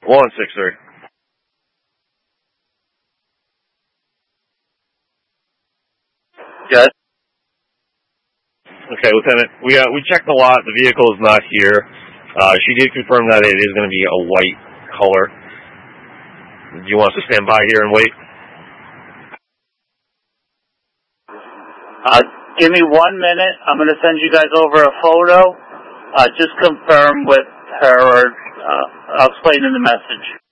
163. Yes. Okay, Lieutenant. We checked the lot. The vehicle is not here. She did confirm that it is going to be a white color. Do you want us to stand by here and wait? Give me 1 minute. I'm going to send you guys over a photo. Just confirm with her, or I'll explain in the message.